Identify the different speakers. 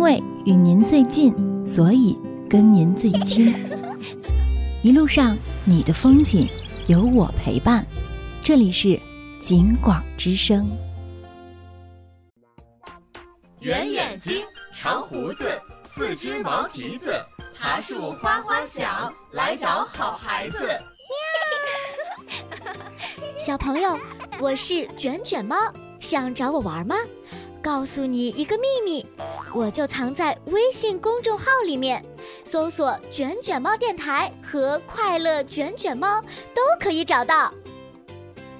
Speaker 1: 为与您最近，所以跟您最亲。一路上你的风景有我陪伴，这里是景广之声。
Speaker 2: 圆眼睛，长胡子，四只毛蹄子，爬树哗哗响，来找好孩子。
Speaker 3: 小朋友，我是卷卷猫，想找我玩吗？告诉你一个秘密，我就藏在微信公众号里面，搜索卷卷猫电台和快乐卷卷猫都可以找到。